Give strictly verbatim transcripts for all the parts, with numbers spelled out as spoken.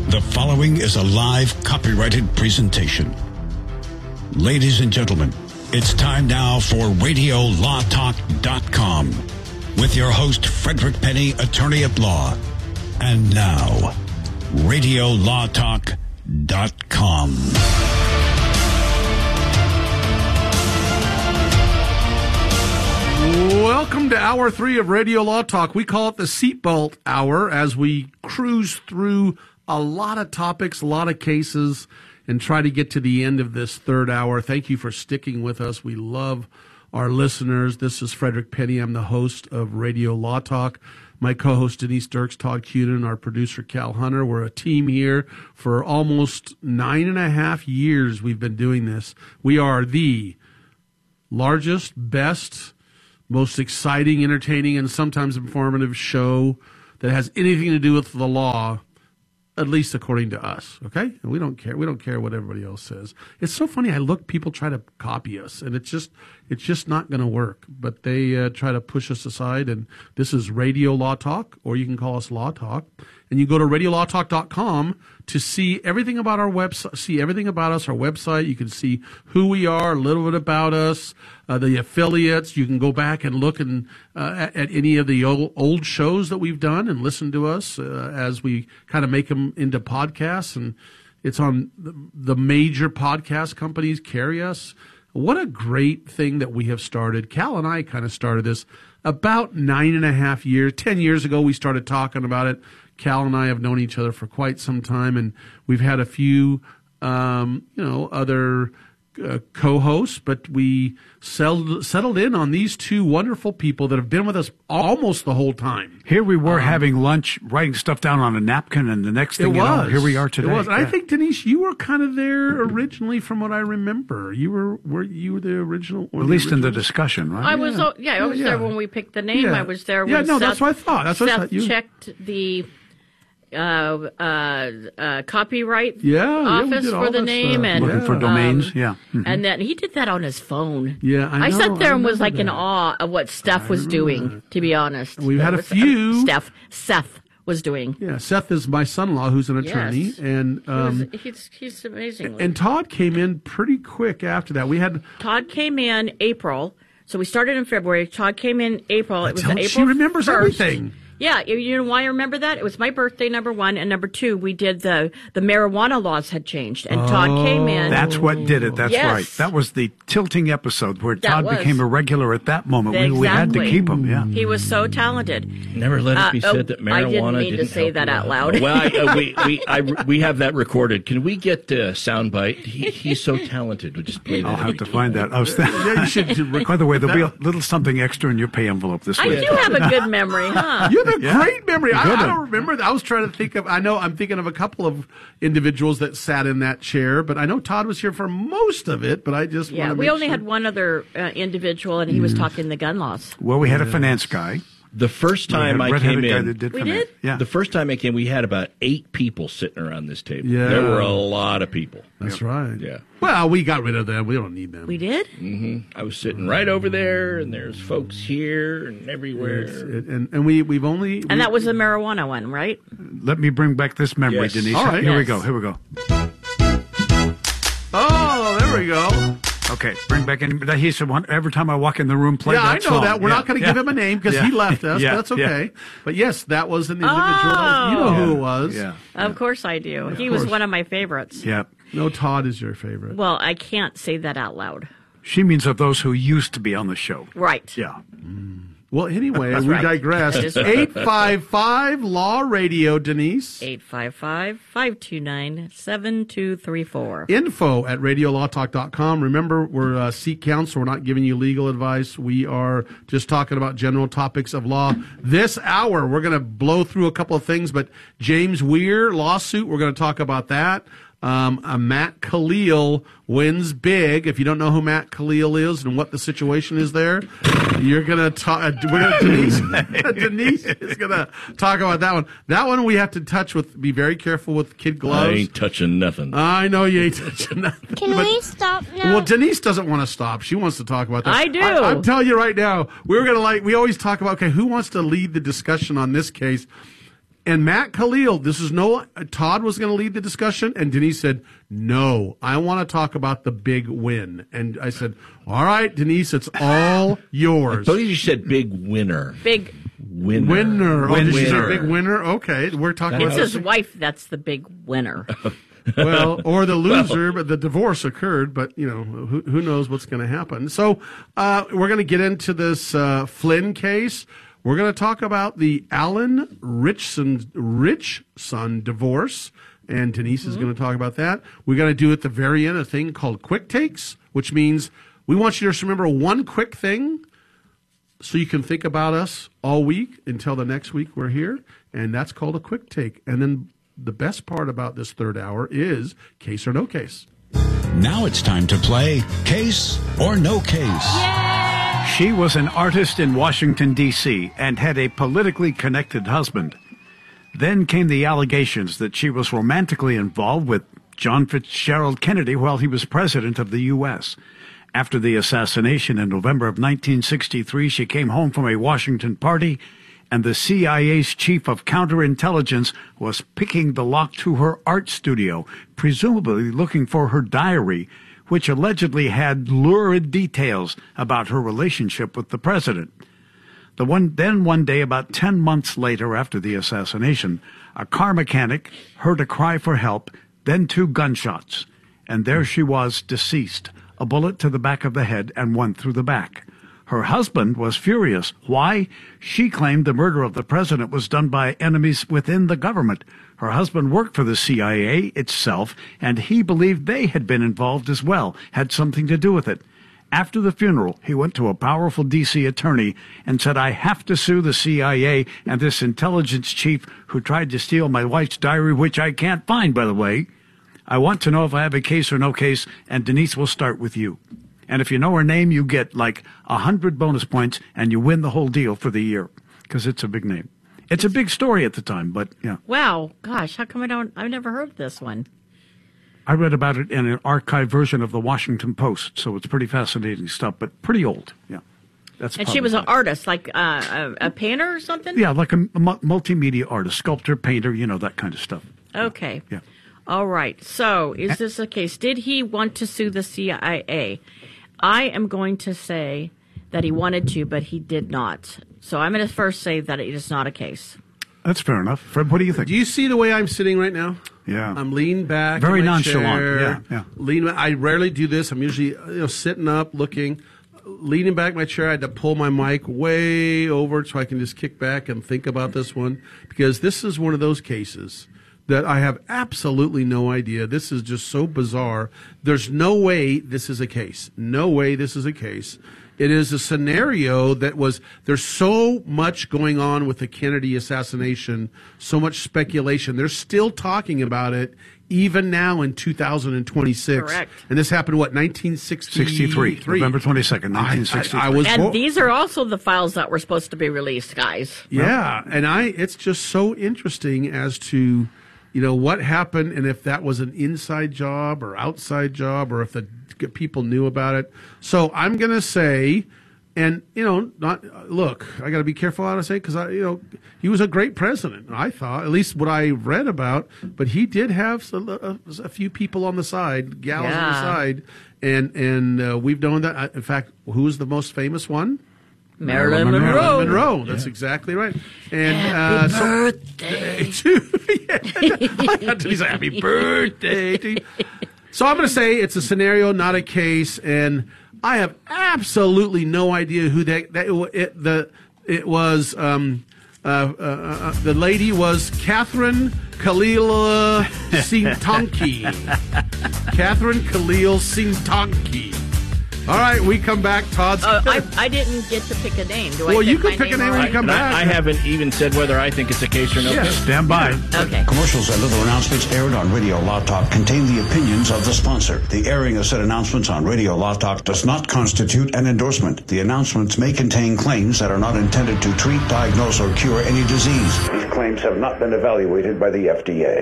The following is a live copyrighted presentation. Ladies and gentlemen, it's time now for radio law talk dot com with your host, Frederick Penny, attorney at law. And now, radio law talk dot com. Welcome to hour three of Radio Law Talk. We call it the seatbelt hour as we cruise through a lot of topics, a lot of cases, and try to get to the end of this third hour. Thank you for sticking with us. We love our listeners. This is Frederick Penny. I'm the host of Radio Law Talk. My co-host Denise Dirks, Todd Cunin, our producer Cal Hunter. We're a team here for almost nine and a half years we've been doing this. We are the largest, best, most exciting, entertaining, and sometimes informative show that has anything to do with the law, at least according to us, okay? And we don't care. We don't care what everybody else says. It's so funny. I look, people try to copy us, and it's just it's just not going to work. But they uh, try to push us aside, and this is Radio Law Talk, or you can call us Law Talk. And you go to radio law talk dot com to see everything about our website, see everything about us, our website. You can see who we are, a little bit about us, uh, the affiliates. You can go back and look and, uh, at, at any of the old, old shows that we've done and listen to us uh, as we kind of make them into podcasts. And it's on the, the major podcast companies carry us. What a great thing that we have started. Cal and I kind of started this about nine and a half years. Ten years ago, we started talking about it. Cal and I have known each other for quite some time, and we've had a few, um, you know, other uh, co-hosts, but we settled, settled in on these two wonderful people that have been with us almost the whole time. Here we were um, having lunch, writing stuff down on a napkin, and the next thing it you was. know, here we are today. It was. And yeah. I think, Denise, you were kind of there originally from what I remember. You were, were you were the original? At least in the discussion, right? I was, Yeah. oh, yeah, I was Yeah, there yeah. when we picked the name. Yeah. I was there when Yeah, no, Seth, that's what I thought. That's what I Seth thought. You- checked the uh, uh, uh, copyright Yeah, yeah, we office did all for the that name. stuff. And, Looking for Yeah. domains, um, yeah. Mhm. And then he did that on his phone. Yeah, I know, sat there I and was remember like in that. awe of what Steph was doing, to be honest. We've had a It was- uh, few- Steph, Seth was doing. Yeah, Seth is my son-in-law, who's an attorney, Yes. and He was- um, he's, he's amazing. and Todd came in pretty quick after that. We had Todd came in April. So we started in February. Todd came in April. It was Tell- April she remembers first. everything. Yeah, you- you know why I remember that? It was my birthday, number one, and number two, we did the the marijuana laws had changed, and Todd came in. That's what did it. That's Yes. right. That was the tilting episode where That Todd was. became a regular at that moment. We, we had to Exactly. keep him, yeah. He was so talented. Never let it be Uh, said oh, that I marijuana didn't mean to didn't say help that you out loud. Well, I, uh, we we I, we have that recorded. Can we get a soundbite? He, he's so talented. We'll just play that. I'll every have to time. find that. I was th- yeah, you should. By the way, there'll be a little something extra in your pay envelope this I week. do have a good memory, huh? You have a Yeah. great memory. I, Good I one. don't remember that. I was trying to think of. I know I'm thinking of a couple of individuals that sat in that chair, but I know Todd was here for most of it. But I just Yeah, want to we make only sure. had one other uh, individual, and he Mm. was talking the gun laws. Well, we had a finance guy. The first time I Red-headed came guy in, that did We finance. did? Yeah. the first time I came, we had about eight people sitting around this table. Yeah. There were a lot of people. That's right. Yeah. Well, we got rid of them. We don't need them. We did? I was sitting right over there, and there's folks here and everywhere. It's- it- and and we we've only And we- that was the marijuana one, right? Let me bring back this memory, Yes. Denise. All right. Here we Yes. go. Here we go. Oh, there we go. Okay, bring back in. He said, "One- every time I walk in the room, play Yeah, that I know song." that. We're Yeah, not going to yeah. give him a name because Yeah. he left us. Yeah, That's yeah. okay. But yes, that was an individual. that was- you know who it was. Yeah. Of course I do. he was course. one of my favorites. Yeah. No, Todd is your favorite. Well, I can't say that out loud. She means of those who used to be on the show. Right. Yeah. Well, anyway, That's we right. digress. That is right. eight five five Law Radio, Denise. eight five five, five two nine, seven two three four. Info at radio law talk dot com. Remember, we're uh, seat counsel. We're not giving you legal advice. We are just talking about general topics of law. This hour, we're going to blow through a couple of things, but James Weir lawsuit, we're going to talk about that. Um, uh, Matt Khalil wins big. If you don't know who Matt Khalil is and what the situation is there, you're gonna talk. Uh, we're gonna, Denise, Denise is gonna talk about that one. That one we have to touch with. Be very careful with kid I gloves. ain't touching nothing. I know you ain't touching nothing. Can but- we stop now? Well, Denise doesn't want to stop. She wants to talk about that. I do. I, I'm telling you right now, we we're gonna like. We always talk about okay, who wants to lead the discussion on this case. And Matt Khalil, this is no, Todd was going to lead the discussion, and Denise said, no, I want to talk about the big win. And I said, all right, Denise, it's all yours. I thought you said big winner. Big Winner. Winner. Oh, did she say Winner. big winner? Okay, we're talking It's about his wife that's the big winner. well, or the loser, but the divorce occurred. But you know, who, who knows what's going to happen? So uh, we're going to get into this uh, Flynn case. We're going to talk about the Alan Richson Richson divorce, and Denise mm-hmm. is going to talk about that. We're going to do at the very end a thing called quick takes, which means we want you to just remember one quick thing, so you can think about us all week until the next week we're here, and that's called a quick take. And then the best part about this third hour is case or no case. Now it's time to play Case or No Case. She was an artist in Washington, D C, and had a politically connected husband. Then came the allegations that she was romantically involved with John Fitzgerald Kennedy while he was president of the U S After the assassination in November of nineteen sixty-three, she came home from a Washington party, and the C I A's chief of counterintelligence was picking the lock to her art studio, presumably looking for her diary, which allegedly had lurid details about her relationship with the president. The one, then one day, about ten months later after the assassination, a car mechanic heard a cry for help, then two gunshots, and there she was, deceased, a bullet to the back of the head and one through the back. Her husband was furious. Why? She claimed the murder of the president was done by enemies within the government. Her husband worked for the C I A itself, and he believed they had been involved as well, had something to do with it. After the funeral, he went to a powerful D C attorney and said, I have to sue the C I A and this intelligence chief who tried to steal my wife's diary, which I can't find, by the way. I want to know if I have a case or no case, and Denise will start with you. And if you know her name, you get like a hundred bonus points, and you win the whole deal for the year, because it's a big name. It's a big story at the time, but yeah. Wow, gosh, how come I don't? I've never heard this one. I read about it in an archived version of the Washington Post, so it's pretty fascinating stuff, but pretty old. Yeah, that's. And she was an artist, like uh, a, a painter or something. Yeah, like a, a multimedia artist, sculptor, painter, you know, that kind of stuff. Okay. Yeah. All right. So, is this a case? Did he want to sue the C I A? I am going to say that he wanted to, but he did not. So I'm going to first say that it is not a case. That's fair enough. Fred, what do you think? Do you see the way I'm sitting right now? Yeah. I'm leaning back. Very in my nonchalant. chair, Yeah, yeah. Lean, I rarely do this. I'm usually you know sitting up, looking, leaning back in my chair. I had to pull my mic way over so I can just kick back and think about this one, because this is one of those cases that I have absolutely no idea. This is just so bizarre. There's no way this is a case. No way this is a case. It is a scenario that was, there's so much going on with the Kennedy assassination, so much speculation. They're still talking about it even now in two thousand twenty-six. Correct. And this happened, what, nineteen sixty-three? sixty-three, November twenty-second, nineteen sixty-three. I, I, I was And bo- these are also the files that were supposed to be released, guys. Yeah, and I, it's just so interesting as to, you know, what happened and if that was an inside job or outside job or if the people knew about it. So I'm going to say, and, you know, not look, I got to be careful how to say, because, I, you know, he was a great president, I thought, at least what I read about. But he did have a, a, a few people on the side, gals Yeah. on the side. And, and uh, we've known that. In fact, who was the most famous one? Marilyn Marilyn Monroe. Marilyn Monroe. That's exactly right. And Happy uh, so, birthday. yeah. He's like, happy birthday to you. So I'm going to say it's a scenario, not a case, and I have absolutely no idea who that, that it, the it was. Um, uh, uh, uh, the lady was Catherine Khalil Sintonki. Catherine Khalil Sintonki. All right, we come back. Todd's. Uh, I, I didn't get to pick a name. Do I Well, pick you can my pick a name all when you right? come But back. I, I haven't even said whether I think it's a case or no Yeah. case. Stand by. Okay. Commercials and other announcements aired on Radio Law Talk contain the opinions of the sponsor. The airing of said announcements on Radio Law Talk does not constitute an endorsement. The announcements may contain claims that are not intended to treat, diagnose, or cure any disease. These claims have not been evaluated by the F D A.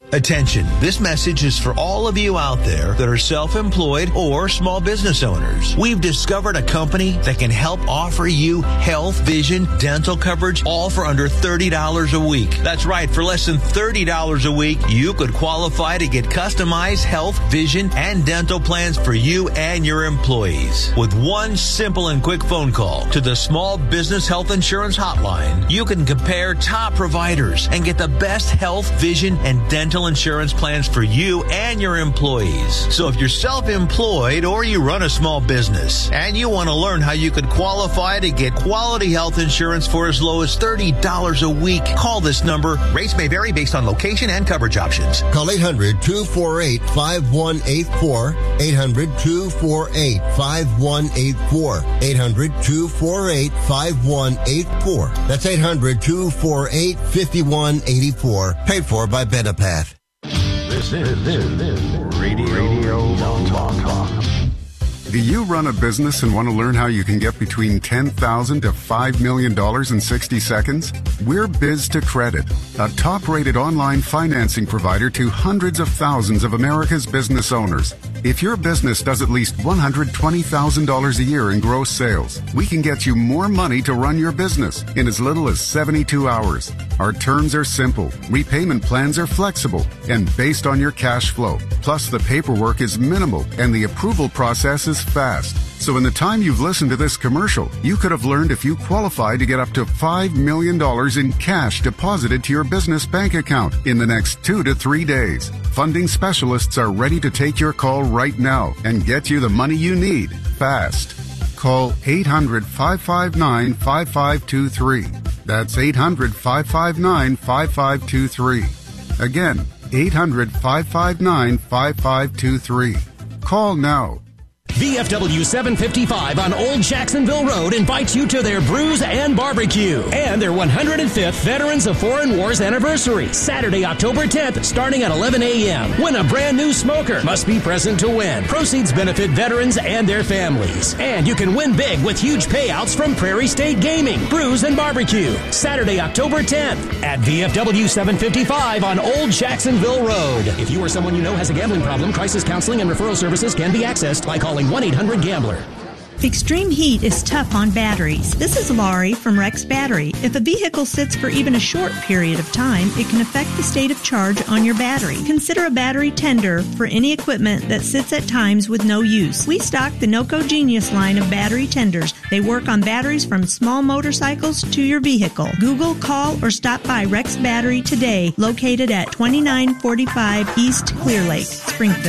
Attention, this message is for all of you out there that are self-employed or small business owners. We've discovered a company that can help offer you health, vision, dental coverage, all for under thirty dollars a week. That's right, for less than thirty dollars a week, you could qualify to get customized health, vision, and dental plans for you and your employees. With one simple and quick phone call to the Small Business Health Insurance Hotline, you can compare top providers and get the best health, vision, and dental insurance plans for you and your employees. So if you're self-employed or you run a small business and you want to learn how you could qualify to get quality health insurance for as low as thirty dollars a week, call this number. Rates may vary based on location and coverage options. Call eight hundred, two four eight, five one eight four, eight hundred, two four eight, five one eight four, eight hundred, two four eight, five one eight four. That's eight hundred, two four eight, five one eight four. Paid for by Benepath. This is, this is Radio, Radio Law Talk. Do you run a business and want to learn how you can get between ten thousand dollars to five million dollars in sixty seconds? We're Biz to Credit, a top-rated online financing provider to hundreds of thousands of America's business owners. If your business does at least one hundred twenty thousand dollars a year in gross sales, we can get you more money to run your business in as little as seventy-two hours. Our terms are simple, repayment plans are flexible, and based on your cash flow. Plus, the paperwork is minimal, and the approval process is fast. So in the time you've listened to this commercial, you could have learned if you qualify to get up to five million dollars in cash deposited to your business bank account in the next two to three days. Funding specialists are ready to take your call right now and get you the money you need fast. Call eight hundred, five five nine, five five two three. That's eight hundred, five five nine, five five two three. Again, eight hundred, five five nine, five five two three. Call now. V F W seven fifty-five on Old Jacksonville Road invites you to their Brews and Barbecue and their one hundred fifth Veterans of Foreign Wars anniversary, Saturday, October tenth, starting at eleven a.m. Win a brand new smoker. Must be present to win. Proceeds benefit veterans and their families. And you can win big with huge payouts from Prairie State Gaming. Brews and Barbecue, Saturday, October tenth at V F W seven fifty-five on Old Jacksonville Road. If you or someone you know has a gambling problem, crisis counseling and referral services can be accessed by calling one eight hundred gambler. Extreme heat is tough on batteries. This is Laurie from Rex Battery. If a vehicle sits for even a short period of time, it can affect the state of charge on your battery. Consider a battery tender for any equipment that sits at times with no use. We stock the NOCO Genius line of battery tenders. They work on batteries from small motorcycles to your vehicle. Google, call, or stop by Rex Battery today, located at twenty-nine forty-five East Clear Lake, Springfield.